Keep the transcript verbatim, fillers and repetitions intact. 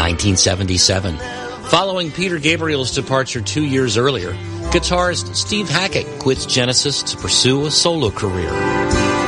nineteen seventy-seven. Following Peter Gabriel's departure two years earlier, guitarist Steve Hackett quits Genesis to pursue a solo career.